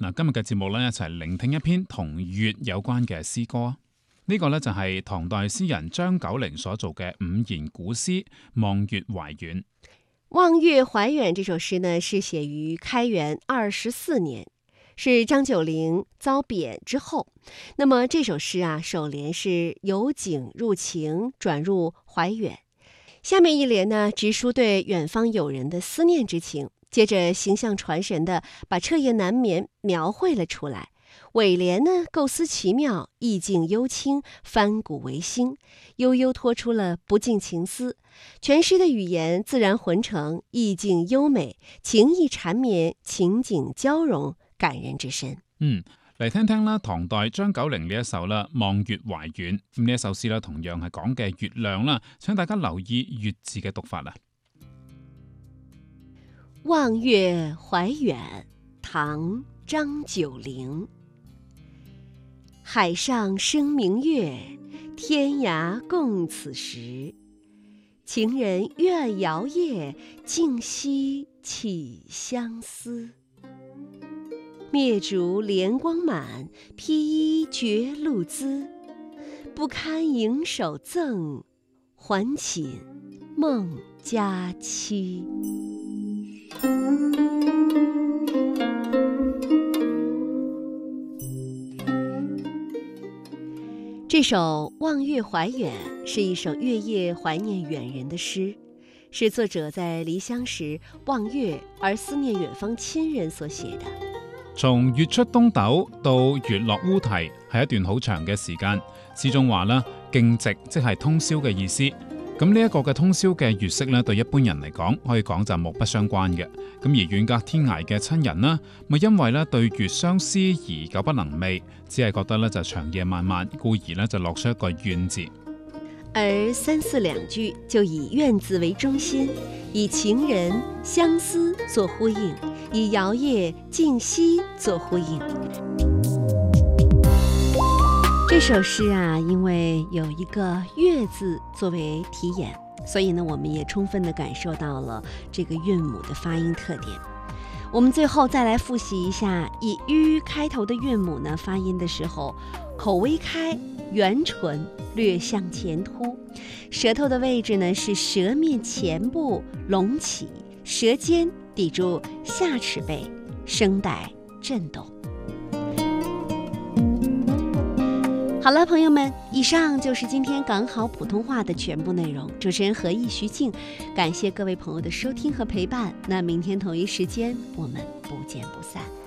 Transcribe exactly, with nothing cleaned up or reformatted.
嗱，今日嘅節目咧，一齊聆聽一篇同月有關嘅詩歌。呢、這個咧就係唐代詩人張九齡所做嘅五言古詩《望月懷遠》。 《望月懷遠》這首詩呢，是寫於開元二十四年，是張九齡遭貶之後。那麼這首詩啊，首聯是由景入情，轉入懷遠。下面一聯呢，直抒對遠方友人的思念之情，接着形象傳神的把徹夜難眠描繪了出來。尾聯呢，構思奇妙，意境幽清，翻古為新，悠悠托出了不盡情思。全詩的語言自然渾成，意境優美，情意纏綿，情景交融，感人至深。 嗯，嚟聽聽啦，唐代張九齡呢一首啦《望月懷遠》。咁呢一首詩啦，同樣係講嘅月亮啦，請大家留意月字嘅讀法啦。 望月懷遠，唐張九齡。海上生明月，天涯共此時。情人怨遙夜，竟夕起相思。灭烛憐光滿，披衣覺露滋。不堪盈手贈，還寢夢佳期。這首《望月懷遠》是一首月夜懷念遠人的詩，是作者在離鄉時望月而思念遠方親人所寫的。 從月出東斗到月落烏啼係一段好長嘅時間，詩中話啦，徑夕即係通宵嘅意思。咁呢一個嘅通宵嘅月色咧，對一般人嚟講，可以講就漠不相關嘅。咁而遠隔天涯嘅親人啦，咪因為咧對月相思而久不能寐，只係覺得咧就長夜漫漫，故而咧就落出一個怨字。 而三四兩句就以怨字為中心，以情人相思做呼應，以遙夜竟夕做呼應。這首詩啊，因為有一個月字作為題眼，所以呢，我們也充分地感受到了這個韻母的發音特點。我們最後再來複習一下，以吁開頭的韻母呢，發音的時候，口微開，圓唇略向前凸，舌頭的位置呢是舌面前部隆起，舌尖抵住下齒背，聲帶震動。好了，朋友們，以上就是今天港好普通話的全部內容。主持人何意徐靜，感謝各位朋友的收聽和陪伴。那明天同一時間，我們不見不散。